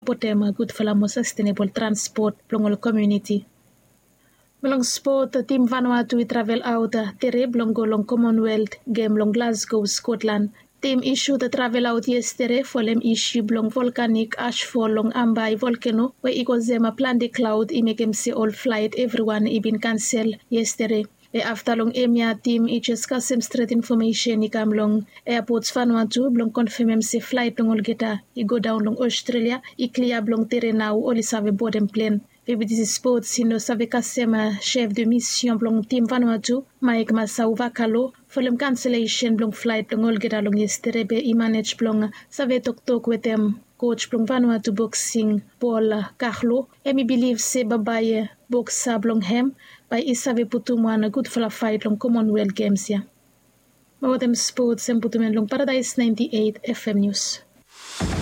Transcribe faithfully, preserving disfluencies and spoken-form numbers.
Potema good for la sustainable transport plongol community. Belong sport team Vanuatu we travel out tere blongo long Commonwealth game long Glasgow, Scotland. Team issue the travel out yesterday for them issue blong volcanic ashfall long Ambai volcano where Igozema plan the cloud I make him see all flight everyone I been cancel yesterday. E after long emia team I just kasem straight information I kam long airports Vanuatu blong confirm him see flight long all geta I go down long Australia I clear blong tere now only save boarding plane. Maybe this is sports sino save kasema chef de mission blong team Vanuatu Mike Masau Vakalo for them cancellation blong flight blong all geta long yesterday be I manage blong save talk talk with them coach blong Vanuatu boxing Paul Carlo and me believe say bye boxa blong hem by isave putumwana good for a fight long Commonwealth Games ya. Mga them sports and putumen long Paradise ninety-eight F M News.